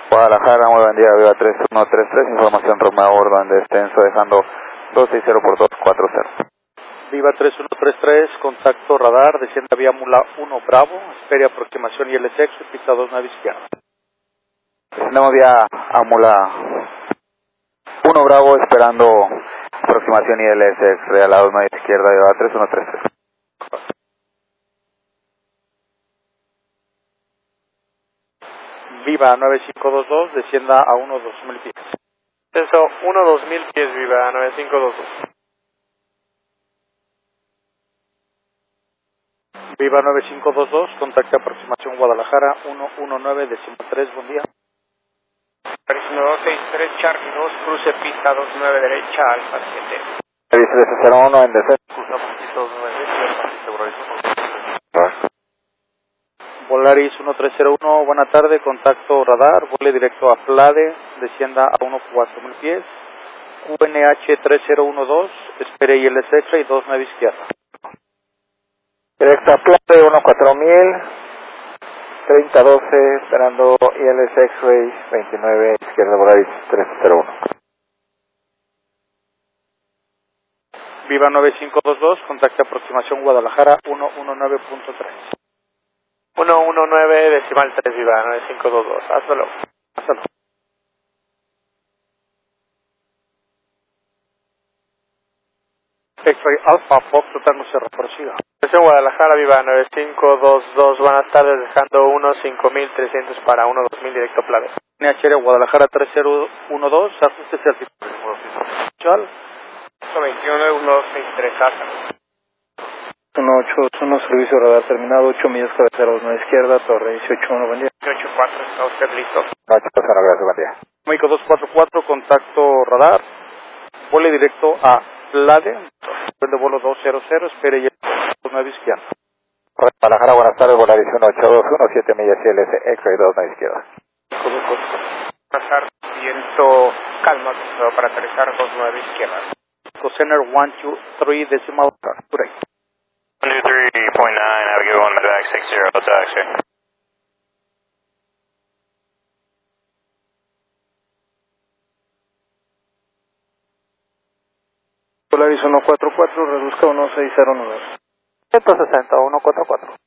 Guadalajara, muy buen día, Viva 3133, información Romeo orden de descenso dejando 260 por 240. Viva 3133, contacto radar, descienda vía Mula 1 Bravo, espere aproximación y LSX, pista 2 nave izquierda. Descendemos vía Mula 1 Bravo, esperando aproximación y LSX, real a 2 nave izquierda, Viva 3133. Viva 9522, descienda a 1-2000 pies. Descenso 1-2000 pies, Viva 9522. Viva 9522, contacto aproximación Guadalajara 119-3, buen día. Paris 263, Charlie 2, cruce pista 29 derecha, Alfa 7. Aviso de 01 en descenso. Cruzamos pista 29 derecha, seguro. Volaris 1301, buena tarde, contacto radar, vuele directo a Plade, descienda a 14000 pies, QNH 3012, espere ILS y 2 nave izquierda. Directo a Plade 14000, 3012, esperando ILS X-Ray 29, izquierda Volaris 301. Viva 9522, contacto aproximación Guadalajara 119.3. 119-3, Viva 9522. Hasta luego. Hasta luego. X-Ray Alpha, Fox, Total Cerro, prosiga. Descenso Guadalajara, Viva 9522. Buenas tardes, dejando 15300 para 12000 directo a Plade. NHR Guadalajara 3012, ajuste certificado. 21-163, hasta 181, servicio radar terminado, 8 millas cabecera 2 izquierda, torre 18-1, buen día. 84, está usted listo. Noche, persona, gracias, buen día. México 244, contacto radar, vuele directo a Plade, de vuelo 200, espere y 2 nave izquierda. Guadalajara, buenas tardes, Volaris 1821, 7 millas ILS X-Ray 2 nave izquierda. Pasar viento calma para aterrizar 29 izquierda. Center 123 decimal correct. 123.9, have a good one, Medevac 60, taxi. Polaris 144, reduzca 1609. 160, 144.